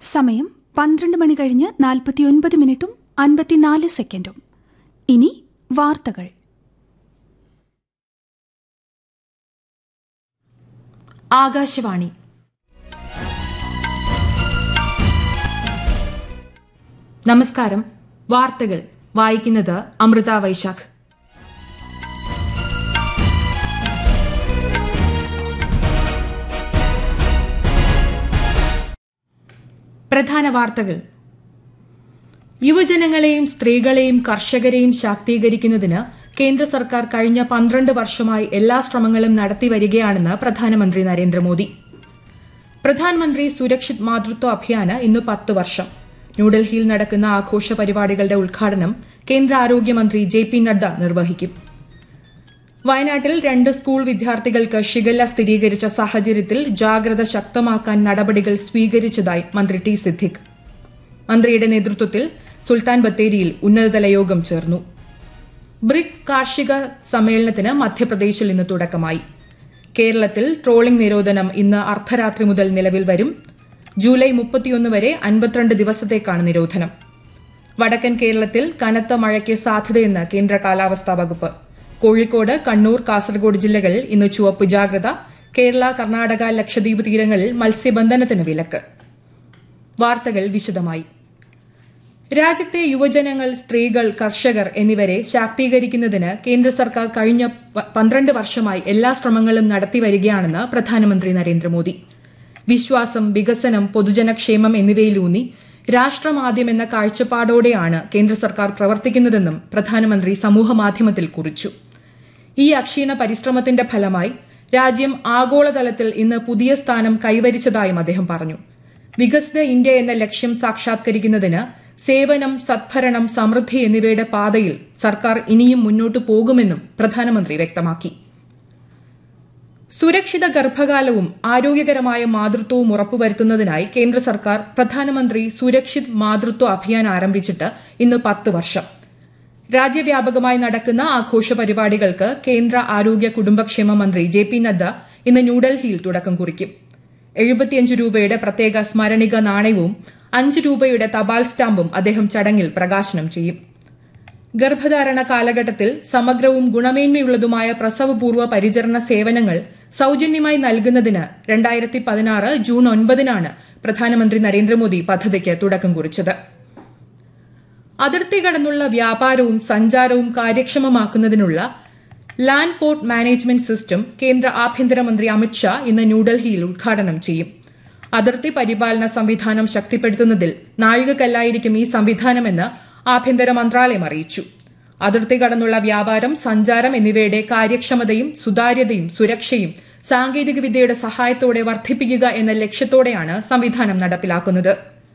സമയം 12 മണി കഴിഞ്ഞ് 49 മിനിറ്റും 54 സെക്കൻഡും. ഇനി വാർത്തകൾ. ആകാശവാണി. നമസ്കാരം. വാർത്തകൾ വായിക്കുന്നത് അമൃത വൈശാഖ്. പ്രധാന വാർത്തകൾ. യുവജനങ്ങളെയും സ്ത്രീകളെയും കർഷകരെയും ശാക്തീകരിക്കുന്നതിന് കേന്ദ്ര സർക്കാർ കഴിഞ്ഞ 12 വർഷമായി എല്ലാ ശ്രമങ്ങളും നടത്തിവരികയാണെന്ന് പ്രധാനമന്ത്രി നരേന്ദ്രമോദി. പ്രധാനമന്ത്രി സുരക്ഷിത് മാതൃത്വ അഭിയാന് ഇന്ന് 10 വർഷം. ന്യൂഡൽഹിയിൽ നടക്കുന്ന ആഘോഷ പരിപാടികളുടെ ഉദ്ഘാടനം കേന്ദ്ര ആരോഗ്യമന്ത്രി JP നഡ്ഡ നിർവഹിക്കും. വയനാട്ടിൽ 2 സ്കൂൾ വിദ്യാർത്ഥികൾക്ക് ഷിഗല്ല സ്ഥിരീകരിച്ച സാഹചര്യത്തിൽ ജാഗ്രത ശക്തമാക്കാൻ നടപടികൾ സ്വീകരിച്ചതായി മന്ത്രി ടി സിദ്ദിഖ്. മന്ത്രിയുടെ നേതൃത്വത്തിൽ സുൽത്താൻ ബത്തേരിയിൽ ഉന്നതതല യോഗം ചേർന്നു. ബ്രിക് കാർഷിക സമ്മേളനത്തിന് മധ്യപ്രദേശിൽ ഇന്ന് തുടക്കമായി. കേരളത്തിൽ ട്രോളിംഗ് നിരോധനം ഇന്ന് അർദ്ധരാത്രി മുതൽ നിലവിൽ വരും. ജൂലൈ 31 വരെ 52 ദിവസത്തേക്കാണ് നിരോധനം. വടക്കൻ കേരളത്തിൽ കനത്ത മഴയ്ക്ക് സാധ്യതയെന്ന് കേന്ദ്ര കാലാവസ്ഥാ വകുപ്പ്. കോഴിക്കോട്, കണ്ണൂർ, കാസർഗോഡ് ജില്ലകളിൽ ഇന്ന് ചുവപ്പ് ജാഗ്രത. കേരള, കർണാടക, ലക്ഷദ്വീപ് തീരങ്ങളിൽ മത്സ്യബന്ധനത്തിന് വിലക്ക്. വാർത്തകൾ വിശദമായി. രാജ്യത്തെ യുവജനങ്ങൾ, സ്ത്രീകൾ, കർഷകർ എന്നിവരെ ശാക്തീകരിക്കുന്നതിന് കേന്ദ്ര സർക്കാർ കഴിഞ്ഞ 12 വർഷമായി എല്ലാ ശ്രമങ്ങളും നടത്തിവരികയാണെന്ന് പ്രധാനമന്ത്രി നരേന്ദ്രമോദി. വിശ്വാസം, വികസനം, പൊതുജനക്ഷേമം എന്നിവയിലൂന്നി രാഷ്ട്രമാദ്യം എന്ന കാഴ്ചപ്പാടോടെയാണ് കേന്ദ്ര സർക്കാർ പ്രവർത്തിക്കുന്നതെന്നും പ്രധാനമന്ത്രി സമൂഹമാധ്യമത്തിൽ കുറിച്ചു. ഈ അക്ഷീണ പരിശ്രമത്തിന്റെ ഫലമായി രാജ്യം ആഗോളതലത്തിൽ ഇന്ന് പുതിയ സ്ഥാനം കൈവരിച്ചതായും അദ്ദേഹം പറഞ്ഞു. വികസിത ഇന്ത്യ എന്ന ലക്ഷ്യം സാക്ഷാത്കരിക്കുന്നതിന് സേവനം, സദ്ഭരണം, സമൃദ്ധി എന്നിവയുടെ പാതയിൽ സർക്കാർ ഇനിയും മുന്നോട്ടു പോകുമെന്നും പ്രധാനമന്ത്രി വ്യക്തമാക്കി. സുരക്ഷിത ഗർഭകാലവും ആരോഗ്യകരമായ മാതൃത്വവും ഉറപ്പുവരുത്തുന്നതിനായി കേന്ദ്ര സർക്കാർ പ്രധാനമന്ത്രി സുരക്ഷിത് മാതൃത്വ അഭിയാൻ ആരംഭിച്ചിട്ട് ഇന്ന് 10 വർഷം. രാജ്യവ്യാപകമായി നടക്കുന്ന ആഘോഷ പരിപാടികൾക്ക് കേന്ദ്ര ആരോഗ്യ കുടുംബക്ഷേമ മന്ത്രി JP നഡ്ഡ ഇന്ന് ന്യൂഡൽഹിയിൽ തുടക്കം കുറിക്കും. 75 രൂപയുടെ പ്രത്യേക സ്മരണിക നാണയവും 5 രൂപയുടെ തപാൽ സ്റ്റാമ്പും അദ്ദേഹം ചടങ്ങിൽ പ്രകാശനം ചെയ്യും. ഗർഭധാരണ കാലഘട്ടത്തിൽ സമഗ്രവും ഗുണമേന്മയുള്ളതുമായ പ്രസവപൂർവ്വ പരിചരണ സേവനങ്ങൾ സൌജന്യമായി നൽകുന്നതിന് 2016 ജൂൺ 9 പ്രധാനമന്ത്രി നരേന്ദ്രമോദി പദ്ധതിക്ക് തുടക്കം കുറിച്ചത്. അതിർത്തി കടന്നുള്ള വ്യാപാരവും സഞ്ചാരവും കാര്യക്ഷമമാക്കുന്നതിനുള്ള ലാൻഡ് പോർട്ട് മാനേജ്മെന്റ് സിസ്റ്റം കേന്ദ്ര ആഭ്യന്തരമന്ത്രി അമിത്ഷാ ഇന്ന് ന്യൂഡൽഹിയിൽ ഉദ്ഘാടനം ചെയ്യും. അതിർത്തി പരിപാലന സംവിധാനം ശക്തിപ്പെടുത്തുന്നതിൽ നാഴികക്കല്ലായിരിക്കും ഈ സംവിധാനമെന്ന് ആഭ്യന്തര മന്ത്രാലയം അറിയിച്ചു. അതിർത്തി കടന്നുള്ള വ്യാപാരം, സഞ്ചാരം എന്നിവയുടെ കാര്യക്ഷമതയും സുതാര്യതയും സുരക്ഷയും സാങ്കേതികവിദ്യയുടെ സഹായത്തോടെ വർദ്ധിപ്പിക്കുക എന്ന ലക്ഷ്യത്തോടെയാണ് സംവിധാനം നടപ്പിലാക്കുന്നത്.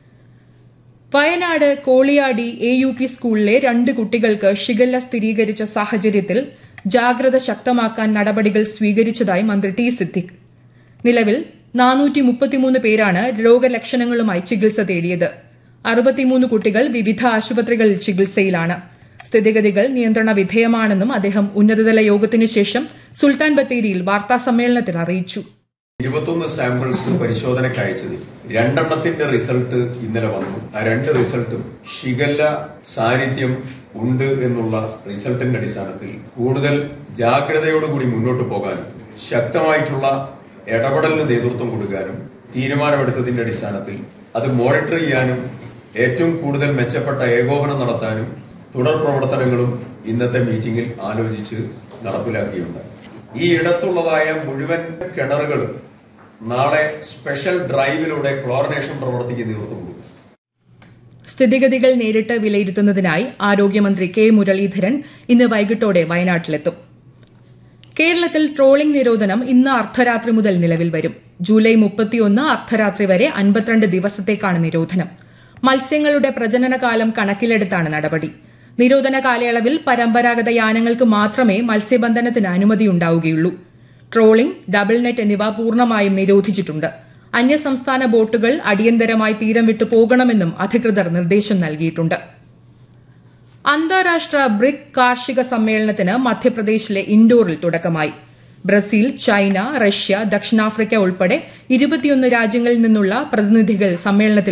വയനാട് കോളിയാടി AUP സ്കൂളിലെ 2 കുട്ടികൾക്ക് ഷിഗല്ല സ്ഥിരീകരിച്ച സാഹചര്യത്തിൽ ജാഗ്രത ശക്തമാക്കാൻ നടപടികൾ സ്വീകരിച്ചതായി മന്ത്രി ടി സിദ്ദിഖ്. നിലവിൽ 433 പേരാണ് രോഗലക്ഷണങ്ങളുമായി ചികിത്സ തേടിയത്. 63 കുട്ടികൾ വിവിധ ആശുപത്രികളിൽ ചികിത്സയിലാണ്. സ്ഥിതിഗതികൾ നിയന്ത്രണ വിധേയമാണെന്നും അദ്ദേഹം ഉന്നതതല യോഗത്തിനു ശേഷം സുൽത്താൻ ബത്തേരിയിൽ വാർത്താസമ്മേളനത്തിൽ അറിയിച്ചു. 21 സാമ്പിൾസ് പരിശോധനയ്ക്ക് അയച്ചത് 2 റിസൾട്ട് ഇന്നലെ വന്നു. ആ 2 റിസൾട്ടും ഷിഗല്ല സാന്നിധ്യം ഉണ്ട് എന്നുള്ള റിസൾട്ടിന്റെ അടിസ്ഥാനത്തിൽ കൂടുതൽ ജാഗ്രതയോടുകൂടി മുന്നോട്ട് പോകാനും ശക്തമായിട്ടുള്ള ഇടപെടലിന് നേതൃത്വം കൊടുക്കാനും തീരുമാനമെടുത്തതിന്റെ അടിസ്ഥാനത്തിൽ അത് മോണിറ്റർ ചെയ്യാനും ഏറ്റവും കൂടുതൽ മെച്ചപ്പെട്ട ഏകോപനം നടത്താനും തുടർ പ്രവർത്തനങ്ങളും ഇന്നത്തെ മീറ്റിംഗിൽ ആലോചിച്ച് നടപ്പിലാക്കിയുണ്ടായി. ഈ ഇടത്തുള്ളതായ മുഴുവൻ കിണറുകളും നാളെ സ്പെഷ്യൽ ഡ്രൈവിലൂടെ ക്ലോറിനേഷൻ പ്രവർത്തിക്ക് നേതൃത്വം കൊടുക്കും. സ്ഥിതിഗതികൾ നേരിട്ട് വിലയിരുത്തുന്നതിനായി ആരോഗ്യമന്ത്രി K മുരളീധരൻ ഇന്ന് വൈകിട്ടോടെ വയനാട്ടിലെത്തും. കേരളത്തിൽ ട്രോളിംഗ് നിരോധനം ഇന്ന് അർദ്ധരാത്രി മുതൽ നിലവിൽ വരും. ജൂലൈ 31 അർദ്ധരാത്രി വരെ 52 ദിവസത്തേക്കാണ് നിരോധനം. മത്സ്യങ്ങളുടെ പ്രജനനകാലം കണക്കിലെടുത്താണ് നടപടി. നിരോധന കാലയളവിൽ പരമ്പരാഗത യാനങ്ങൾക്ക് മാത്രമേ മത്സ്യബന്ധനത്തിന് അനുമതിയുണ്ടാവുകയുള്ളൂ. ട്രോളിംഗ്, ഡബിൾ നെറ്റ് എന്നിവ പൂർണ്ണമായും നിരോധിച്ചിട്ടുണ്ട്. അന്യസംസ്ഥാന ബോട്ടുകൾ അടിയന്തരമായി തീരം വിട്ടു പോകണമെന്നും അധികൃതർ നിർദ്ദേശം നൽകിയിട്ടുണ്ട്. അന്താരാഷ്ട്ര ബ്രിക് കാർഷിക സമ്മേളനത്തിന് മധ്യപ്രദേശിലെ ഇൻഡോറിൽ തുടക്കമായി. ബ്രസീൽ, ചൈന, റഷ്യ, ദക്ഷിണാഫ്രിക്ക ഉൾപ്പെടെ 21 രാജ്യങ്ങളിൽ നിന്നുള്ള പ്രതിനിധികൾ സമ്മേളനത്തിൽ